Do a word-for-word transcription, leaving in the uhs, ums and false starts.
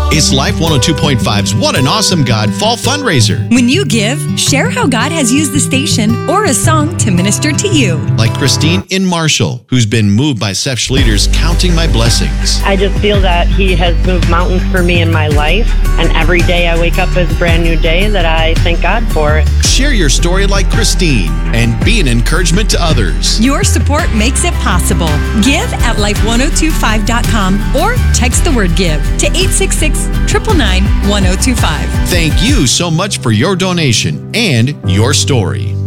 It's Life one oh two point five's What an Awesome God Fall Fundraiser. When you give, share how God has used the station or a song to minister to you. Like Christine in Marshall, who's been moved by S E P Sh leaders counting my blessings. I just feel that He has moved mountains for me in my life, and every day I wake up is a brand new day that I thank God for. Share your story like Christine and be an encouragement to others. Your support makes it possible. Give at life one oh two five dot com or text the word give to eight six six, nine nine nine, one oh two five. Thank you so much for your donation and your story.